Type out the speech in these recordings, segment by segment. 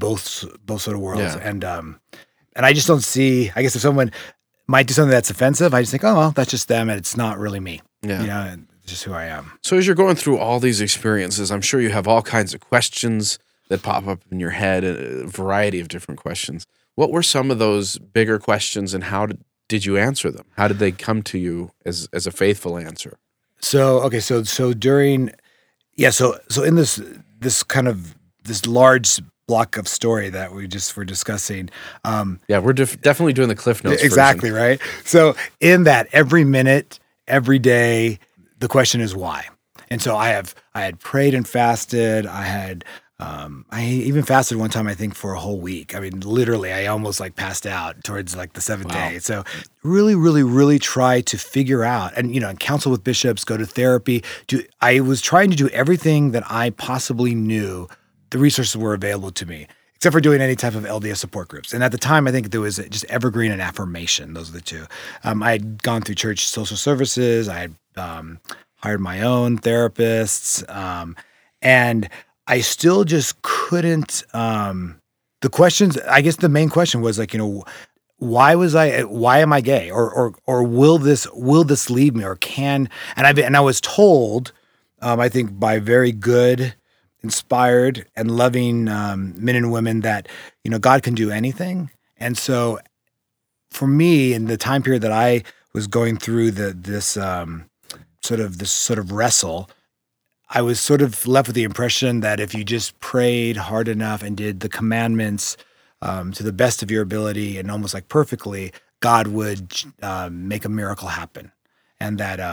both sort of worlds. Yeah. And I just don't see, I guess if someone might do something that's offensive, I just think, oh, well, that's just them and it's not really me. Yeah. You know, and it's just who I am. So as you're going through all these experiences, I'm sure you have all kinds of questions that pop up in your head, a variety of different questions. What were some of those bigger questions, and how did you answer them? How did they come to you as a faithful answer? So during, so in this kind of this large block of story that we just were discussing. We're definitely doing the Cliff Notes exactly version. Right. So in that, every minute, every day, the question is why. And so I had prayed and fasted. I even fasted one time, I think, for a whole week. I mean, literally, I almost like passed out towards like the seventh day. So really, really, really try to figure out and, counsel with bishops, go to therapy. I was trying to do everything that I possibly knew the resources were available to me, except for doing any type of LDS support groups. And at the time, I think there was just Evergreen and Affirmation. Those are the two. I had gone through church social services. I had hired my own therapists. And I still just couldn't. The questions, I guess, the main question was like, why am I gay, or will this lead me, or can? And I was told, I think by very good, inspired, and loving men and women that God can do anything. And so, for me, in the time period that I was going through this sort of wrestle, I was sort of left with the impression that if you just prayed hard enough and did the commandments to the best of your ability and almost like perfectly, God would make a miracle happen. And that,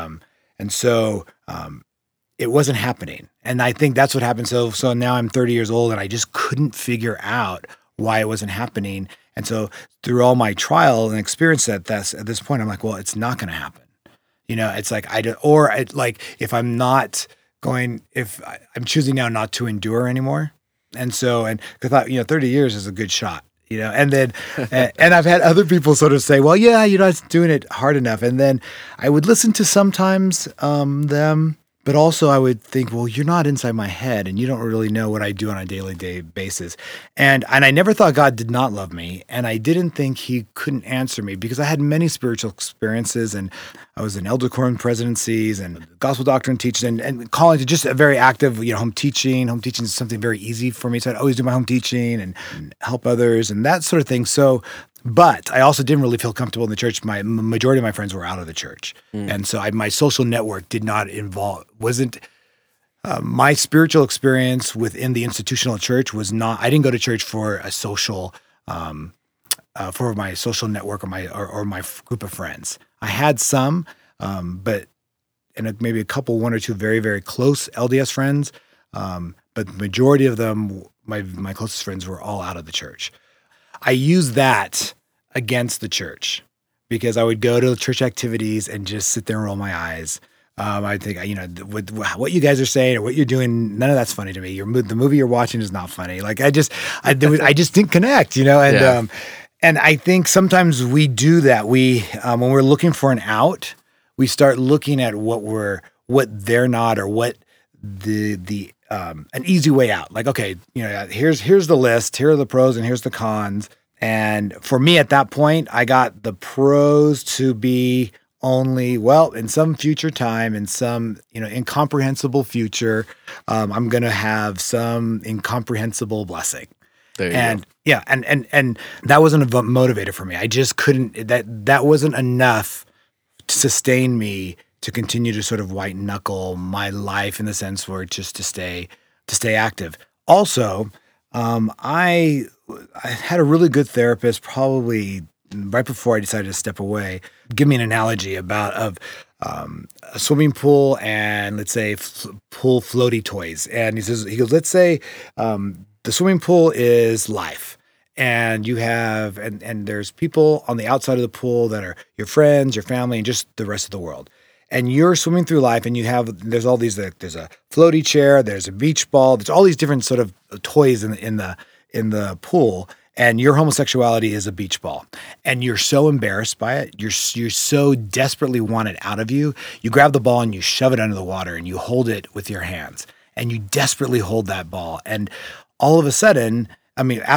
it wasn't happening. And I think that's what happened. So now I'm 30 years old and I just couldn't figure out why it wasn't happening. And so through all my trial and experience at this point, I'm like, well, it's not going to happen. It's like if I'm not going, if I'm choosing now not to endure anymore. And so, and I thought, 30 years is a good shot, and then, and I've had other people sort of say, well, yeah, you're not doing it hard enough. And then I would listen to sometimes them, but also I would think, well, you're not inside my head and you don't really know what I do on a daily basis. And I never thought God did not love me. And I didn't think he couldn't answer me because I had many spiritual experiences, and I was in elder quorum presidencies and gospel doctrine teaching and calling to just a very active, home teaching. Home teaching is something very easy for me. So I'd always do my home teaching and help others and that sort of thing. So, but I also didn't really feel comfortable in the church. My majority of my friends were out of the church. And so my social network wasn't my spiritual experience within the institutional church was not, I didn't go to church for a social, for my social network or my group of friends. I had some, but maybe one or two very, very close LDS friends. But the majority of them, my closest friends, were all out of the church. I use that against the church because I would go to church activities and just sit there and roll my eyes. I think, with what you guys are saying or what you're doing, none of that's funny to me. The movie you're watching is not funny. Like I just didn't connect, and and I think sometimes we do that. We when we're looking for an out, we start looking at what they're not, or what the an easy way out. Like, okay, here's the list, here are the pros and here's the cons. And for me at that point, I got the pros to be only, in some future time, in some, incomprehensible future, I'm going to have some incomprehensible blessing. There you go. Yeah, and that wasn't a motivator for me. I just couldn't, that wasn't enough to sustain me to continue to sort of white knuckle my life in the sense where just to stay active. Also, I had a really good therapist probably right before I decided to step away, give me an analogy of a swimming pool and let's say pool floaty toys. And he goes, let's say the swimming pool is life. And you have, and there's people on the outside of the pool that are your friends, your family, and just the rest of the world. And you're swimming through life, and there's all these, there's a floaty chair, there's a beach ball, there's all these different sort of toys in the pool, and your homosexuality is a beach ball. And you're so embarrassed by it, you're so desperately want it out of you, you grab the ball and you shove it under the water and you hold it with your hands, and you desperately hold that ball. And all of a sudden,